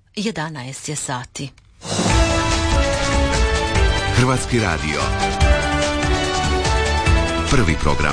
11 je sati. Hrvatski radio. Prvi program.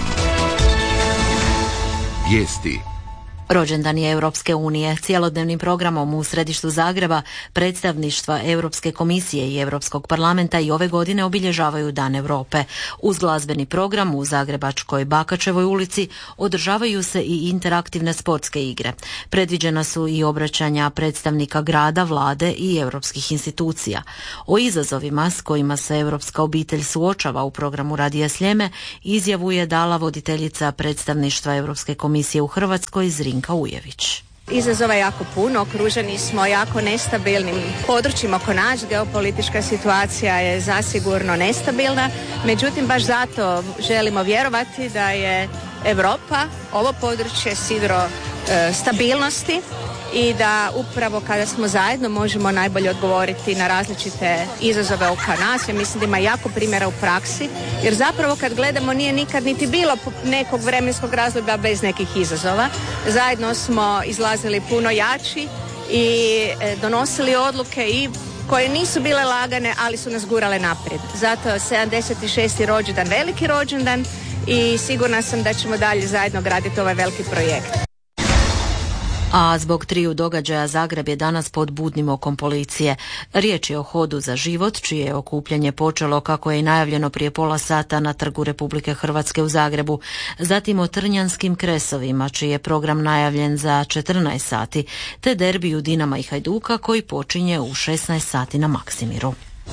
Vijesti. Rođendan je Europske unije. Cjelodnevnim programom u središtu Zagreba predstavništva Europske komisije i Europskog parlamenta i ove godine obilježavaju Dan Europe. Uz glazbeni program u zagrebačkoj Bakačevoj ulici održavaju se i interaktivne sportske igre. Predviđena su i obraćanja predstavnika grada, vlade i europskih institucija. O izazovima s kojima se europska obitelj suočava u programu Radija Sljeme izjavu je dala voditeljica predstavništva Europske komisije u Hrvatskoj Zrinka Ujević. Izazova je jako puno, okruženi smo jako nestabilnim područjima oko nas, geopolitička situacija je zasigurno nestabilna, međutim baš zato želimo vjerovati da je Europa, ovo područje sidro stabilnosti i da upravo kada smo zajedno možemo najbolje odgovoriti na različite izazove oko nas. Ja mislim da ima jako primjera u praksi, jer zapravo kad gledamo nije nikad niti bilo nekog vremenskog razdoblja bez nekih izazova. Zajedno smo izlazili puno jači i donosili odluke i koje nisu bile lagane, ali su nas gurale naprijed. Zato 76. rođendan, veliki rođendan i sigurna sam da ćemo dalje zajedno graditi ovaj veliki projekt. A zbog triju događaja Zagreb je danas pod budnim okom policije. Riječ je o Hodu za život, čije je okupljanje počelo kako je i najavljeno prije pola sata na Trgu Republike Hrvatske u Zagrebu. Zatim o Trnjanskim kresovima, čiji je program najavljen za 14 sati, te derbiju Dinama i Hajduka koji počinje u 16 sati na Maksimiru.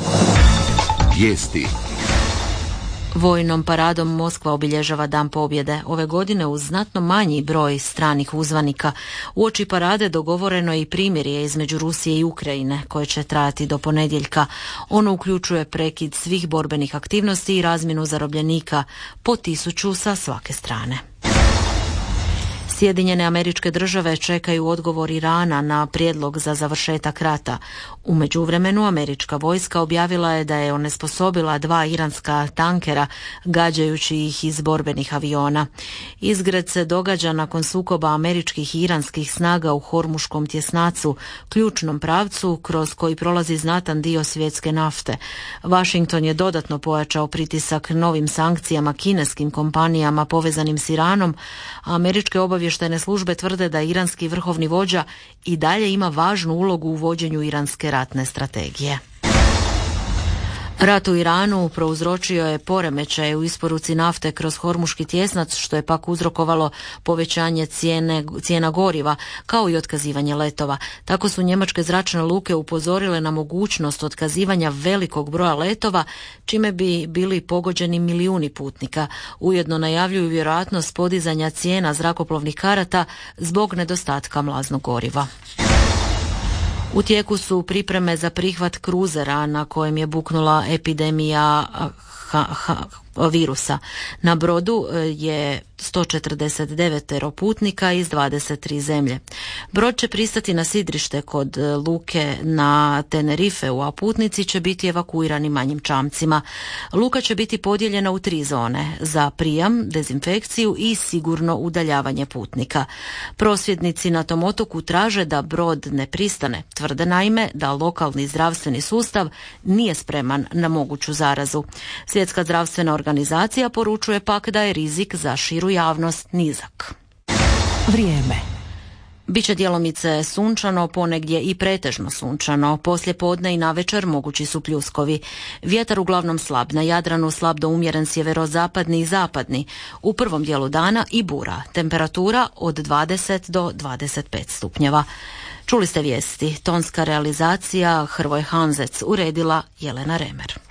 Vijesti. Vojnom paradom Moskva obilježava Dan pobjede. Ove godine uz znatno manji broj stranih uzvanika. Uoči parade dogovoreno je i primirje između Rusije i Ukrajine, koje će trajati do ponedjeljka. Ono uključuje prekid svih borbenih aktivnosti i razmjenu zarobljenika po 1000 sa svake strane. Sjedinjene Američke Države čekaju odgovor Irana na prijedlog za završetak rata. U međuvremenu američka vojska objavila je da je onesposobila 2 iranska tankera gađajući ih iz borbenih aviona. Izgred se događa nakon sukoba američkih i iranskih snaga u Hormuškom tjesnacu, ključnom pravcu kroz koji prolazi znatan dio svjetske nafte. Washington je dodatno pojačao pritisak novim sankcijama kineskim kompanijama povezanim s Iranom, a američke obavještajne službe tvrde da iranski vrhovni vođa i dalje ima važnu ulogu u vođenju iranske ratne strategije. Rat u Iranu prouzročio je poremećaj u isporuci nafte kroz Hormuški tjesnac, što je pak uzrokovalo povećanje cijena goriva, kao i otkazivanje letova. Tako su njemačke zračne luke upozorile na mogućnost otkazivanja velikog broja letova, čime bi bili pogođeni milijuni putnika. Ujedno najavljuju vjerojatnost podizanja cijena zrakoplovnih karata zbog nedostatka mlaznog goriva. U tijeku su pripreme za prihvat kruzera na kojem je buknula epidemija virusa. Na brodu je 149 putnika iz 23 zemlje. Brod će pristati na sidrište kod luke na Tenerifeu, a putnici će biti evakuirani manjim čamcima. Luka će biti podijeljena u 3 zone za prijam, dezinfekciju i sigurno udaljavanje putnika. Prosvjednici na tom otoku traže da brod ne pristane. Tvrde naime da lokalni zdravstveni sustav nije spreman na moguću zarazu. Svjetska zdravstvena organizacija poručuje pak da je rizik za širu javnost nizak. Vrijeme. Biće djelomice sunčano, ponegdje i pretežno sunčano. Poslije podne i navečer mogući su pljuskovi. Vjetar uglavnom slab, na Jadranu slab do umjeren sjeverozapadni i zapadni. U prvom dijelu dana i bura. Temperatura od 20 do 25 stupnjeva. Čuli ste vijesti. Tonska realizacija Hrvoje Hanzec, uredila Jelena Remer.